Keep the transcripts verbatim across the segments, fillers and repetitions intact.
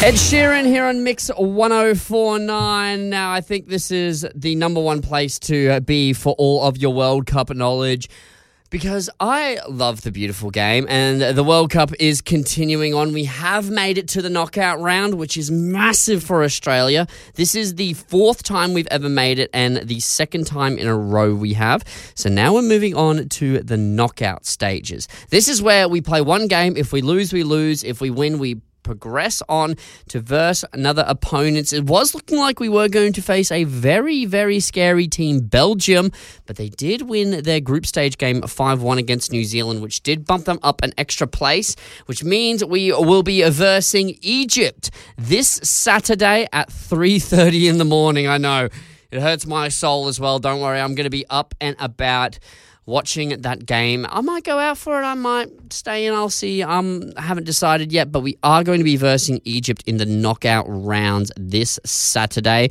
Ed Sheeran here on Mix one oh four point nine. Now, I think this is the number one place to be for all of your World Cup knowledge because I love the beautiful game and the World Cup is continuing on. We have made it to the knockout round, which is massive for Australia. This is the fourth time we've ever made it and the second time in a row we have. So now we're moving on to the knockout stages. This is where we play one game. If we lose, we lose. If we win, we progress on to verse another opponents. It was looking like we were going to face a very, very scary team, Belgium, but they did win their group stage game five one against New Zealand, which did bump them up an extra place, which means we will be versing Egypt this Saturday at three thirty in the morning. I know, it hurts my soul as well. Don't worry, I'm going to be up and about watching that game. I might go out for it. I might stay in. I'll see. Um, I haven't decided yet, but we are going to be versing Egypt in the knockout rounds this Saturday.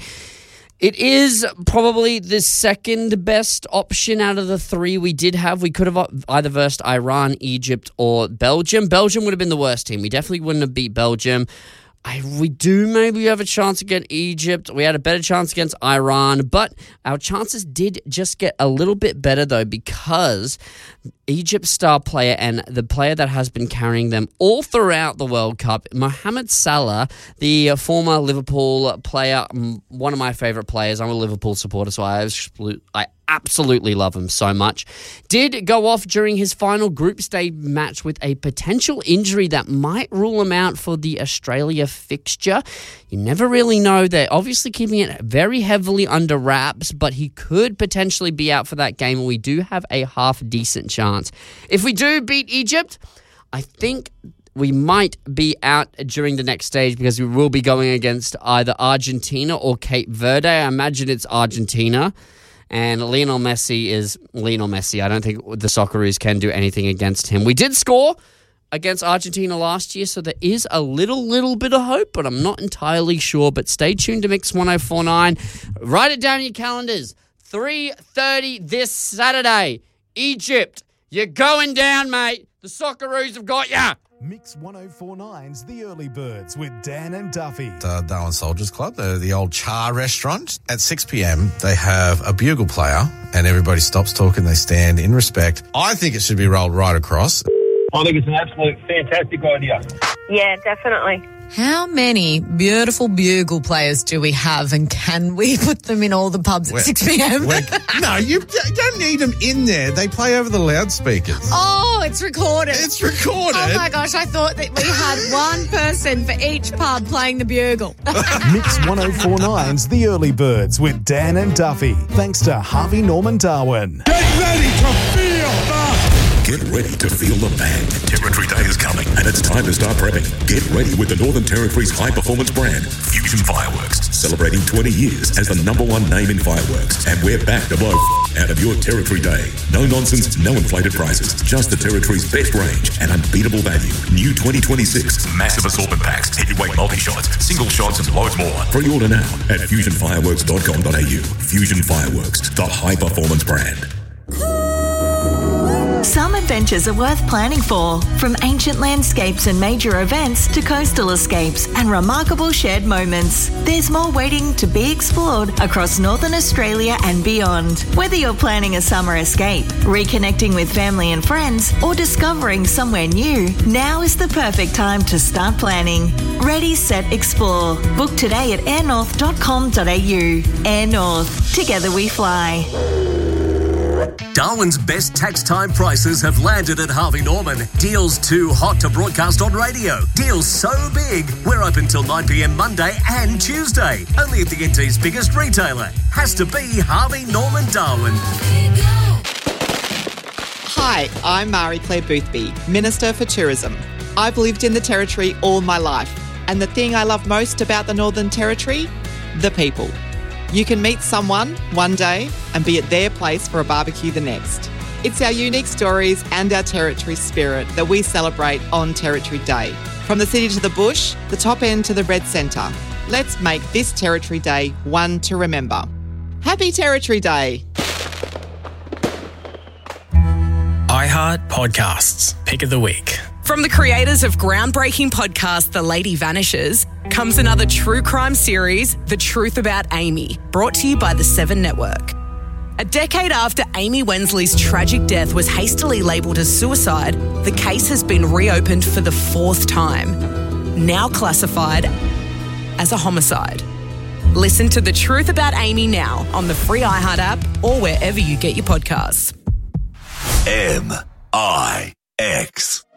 It is probably the second best option out of the three we did have. We could have either versed Iran, Egypt, or Belgium. Belgium would have been the worst team. We definitely wouldn't have beat Belgium. I, we do maybe have a chance against Egypt. We had a better chance against Iran, but our chances did just get a little bit better, though, because Egypt's star player and the player that has been carrying them all throughout the World Cup, Mohamed Salah, the former Liverpool player, one of my favourite players. I'm a Liverpool supporter, so I, I absolutely love him so much, did go off during his final group stage match with a potential injury that might rule him out for the Australia fixture. You never really know. They're obviously keeping it very heavily under wraps, but he could potentially be out for that game, and we do have a half-decent chance. If we do beat Egypt, I think we might be out during the next stage because we will be going against either Argentina or Cape Verde. I imagine it's Argentina. And Lionel Messi is Lionel Messi. I don't think the Socceroos can do anything against him. We did score against Argentina last year, so there is a little, little bit of hope, but I'm not entirely sure. But stay tuned to Mix one oh four point nine. Write it down in your calendars. three thirty this Saturday. Egypt, you're going down, mate. The Socceroos have got ya. Mix one oh four point nine's The Early Birds with Dan and Duffy. Uh, Darwin Soldiers Club, the, the old Char restaurant. At six p.m, they have a bugle player and everybody stops talking. They stand in respect. I think it should be rolled right across. I think it's an absolute fantastic idea. Yeah, definitely. How many beautiful bugle players do we have, and can we put them in all the pubs at We're, six p.m? No, you don't need them in there. They play over the loudspeakers. Oh, it's recorded. It's recorded. Oh, my gosh. I thought that we had one person for each pub playing the bugle. Mix one oh four point nine's The Early Birds with Dan and Duffy. Thanks to Harvey Norman Darwin. Get ready to feel the... Get ready to feel the bang. Territory Day is coming, and it's time to start prepping. Get ready with the Northern Territory's high-performance brand, Fusion Fireworks, celebrating twenty years as the number one name in fireworks. And we're back to blow out of your Territory Day. No nonsense, no inflated prices, just the Territory's best range and unbeatable value. New twenty twenty-six massive assortment packs, heavyweight multi-shots, single shots, and loads more. Pre-order now at fusion fireworks dot com dot a u. Fusion Fireworks, the high-performance brand. Some adventures are worth planning for, from ancient landscapes and major events to coastal escapes and remarkable shared moments. There's more waiting to be explored across Northern Australia and beyond. Whether you're planning a summer escape, reconnecting with family and friends, or discovering somewhere new, now is the perfect time to start planning. Ready, set, explore. Book today at air north dot com dot a u. Air North. Together we fly. Darwin's best tax time prices have landed at Harvey Norman. Deals too hot to broadcast on radio. Deals so big, we're open till nine p.m. Monday and Tuesday. Only at the N T's biggest retailer. Has to be Harvey Norman Darwin. Hi, I'm Marie Claire Boothby, Minister for Tourism. I've lived in the Territory all my life, and the thing I love most about the Northern Territory? The people. You can meet someone one day and be at their place for a barbecue the next. It's our unique stories and our Territory spirit that we celebrate on Territory Day. From the city to the bush, the top end to the Red Centre. Let's make this Territory Day one to remember. Happy Territory Day! iHeart Podcasts, Pick of the Week. From the creators of groundbreaking podcast The Lady Vanishes comes another true crime series, The Truth About Amy, brought to you by the Seven Network. A decade after Amy Wensley's tragic death was hastily labelled as suicide, the case has been reopened for the fourth time, now classified as a homicide. Listen to The Truth About Amy now on the free iHeart app or wherever you get your podcasts. M I X.